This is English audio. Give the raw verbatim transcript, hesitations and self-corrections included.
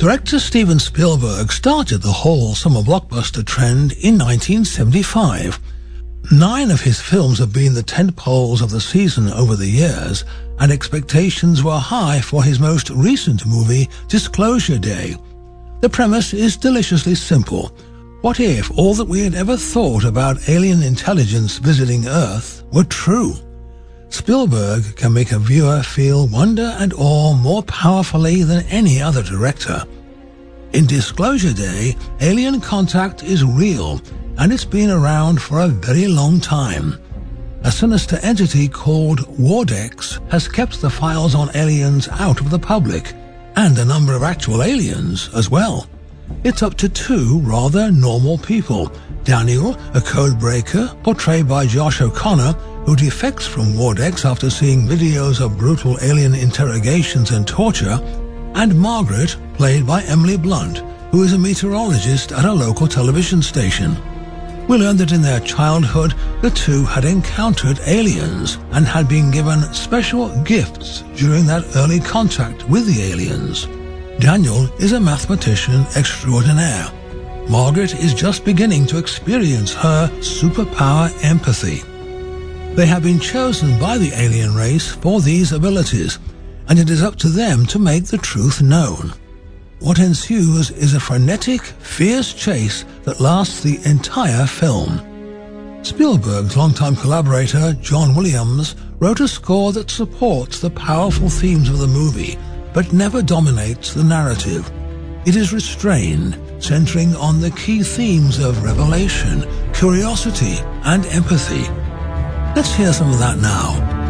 Director Steven Spielberg started the whole summer blockbuster trend in nineteen seventy-five. Nine of his films have been the tentpoles of the season over the years, and expectations were high for his most recent movie, Disclosure Day. The premise is deliciously simple. What if all that we had ever thought about alien intelligence visiting Earth were true? Spielberg can make a viewer feel wonder and awe more powerfully than any other director. In Disclosure Day, alien contact is real, and it's been around for a very long time. A sinister entity called Wardex has kept the files on aliens out of the public, and a number of actual aliens as well. It's up to two rather normal people. Daniel, a code breaker, portrayed by Josh O'Connor, who defects from Wardex after seeing videos of brutal alien interrogations and torture, and Margaret, played by Emily Blunt, who is a meteorologist at a local television station. We learn that in their childhood, the two had encountered aliens and had been given special gifts during that early contact with the aliens. Daniel is a mathematician extraordinaire. Margaret is just beginning to experience her superpower empathy. They have been chosen by the alien race for these abilities, and it is up to them to make the truth known. What ensues is a frenetic, fierce chase that lasts the entire film. Spielberg's longtime collaborator, John Williams, wrote a score that supports the powerful themes of the movie, but never dominates the narrative. It is restrained, centering on the key themes of revelation, curiosity, and empathy. Let's hear some of that now.